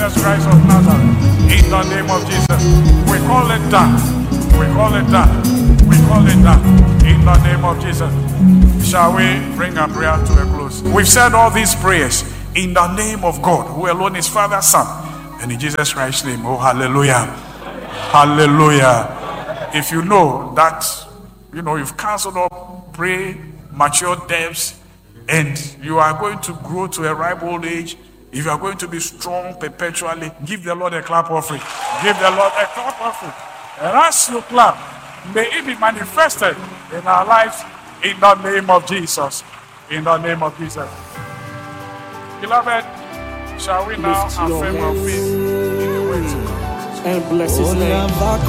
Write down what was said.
Jesus Christ of Nazareth, in the name of Jesus, we call it done. We call it done. We call it done. In the name of Jesus. Shall we bring our prayer to a close? We've said all these prayers in the name of God, who alone is Father, Son, and in Jesus Christ's name. Oh, hallelujah. Hallelujah. If you know that, you've cancelled up premature deaths, and you are going to grow to a ripe old age, if you are going to be strong perpetually, give the Lord a clap offering. Give the Lord a clap offering. And as you clap, may it be manifested in our lives in the name of Jesus. In the name of Jesus. Beloved, shall we now affirm our faith in the way to God? And bless his name.